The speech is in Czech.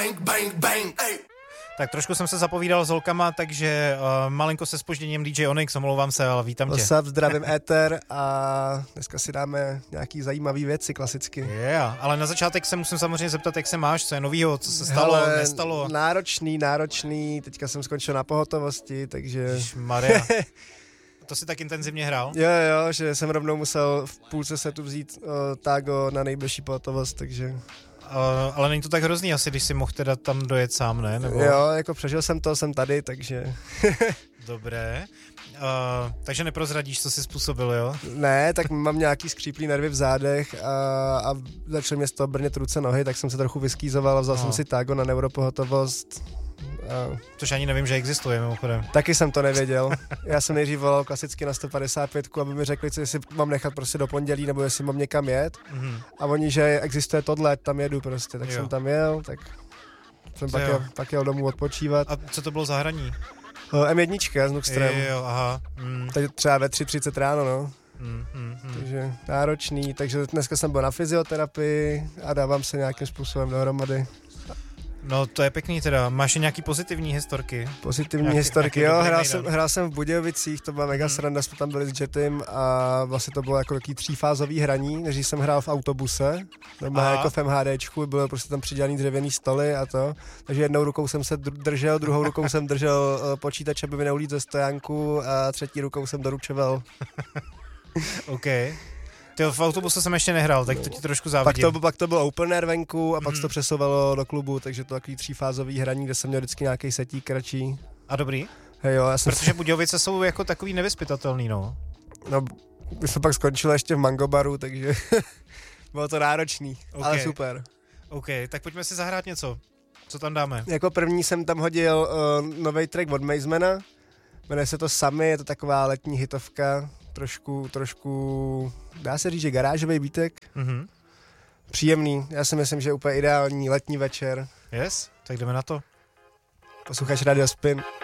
Tak trošku jsem se zapovídal s holkama, takže malinko se zpožděním DJ Onyx, omlouvám se, ale vítám tě. What's up, zdravím Éter a dneska si dáme nějaký zajímavý věci klasicky. Yeah, ale na začátek se musím samozřejmě zeptat, jak se máš, co je novýho, co se stalo, nestalo. Náročný, teďka jsem skončil na pohotovosti, takže... Maria. To si tak intenzivně hrál? Jo, že jsem rovnou musel v půlce setu vzít Tago na nejbližší pohotovost, takže... Ale není to tak hrozný asi, když si mohl teda tam dojet sám, ne? Nebo... Jo, jako přežil jsem to, jsem tady, takže... Dobré. Takže neprozradíš, co jsi způsobil, jo? Ne, tak mám nějaký skříplý nervy v zádech a začaly mě z toho brnět ruce, nohy, tak jsem se trochu vyskýzoval a vzal jsem si Tago na neuropohotovost. Což ani nevím, že existuje, mimochodem. Taky jsem to nevěděl. Já jsem nejdřív volal klasicky na 155, aby mi řekli, jestli mám nechat prostě do pondělí, nebo jestli mám někam jet. Mm-hmm. A oni, že existuje tohle, tam jedu prostě. Tak jsem tam jel, tak jsem pak jel domů odpočívat. A co to bylo za hraní? M1 s Nuxtrem. Jo, aha. Takže třeba ve 3:30 ráno, no. Takže náročný, takže dneska jsem byl na fyzioterapii a dávám se nějakým způsobem dohromady. No to je pěkný teda. Máš i nějaký pozitivní historky? Pozitivní historky, jo, hrál jsem v Budějovicích, to byla mega sranda, jsme tam byli s Jetem a vlastně to bylo jako takový 3fázový hraní, než jsem hrál v autobuse, normálně jako v MHDčku, bylo prostě tam přidělaný dřevěný stoly a to, takže jednou rukou jsem se držel, druhou rukou jsem držel počítač, aby mi neulít ze stojánku a třetí rukou jsem doručoval. OK. Tyjo, v autobuse jsem ještě nehrál, tak to ti trošku závidím. Pak to bylo open air venku a pak se to přesouvalo do klubu, takže to takový 3fázový hraní, kde jsem měl vždycky nějaký setík kratší. A dobrý? Hey, jo, protože Budějovice jsou jako takový nevyzpytatelný, no. No, my jsme pak skončili ještě v Mangobaru, takže bylo to náročný, ale super. OK, tak pojďme si zahrát něco. Co tam dáme? Jako první jsem tam hodil nový track od Mazemana, jmenuje se to Sami, je to taková letní hitovka, trošku, dá se říct, že garážový beatek. Mm-hmm. Příjemný, já si myslím, že je úplně ideální letní večer. Yes, tak jdeme na to. Posloucháš Radio Spin.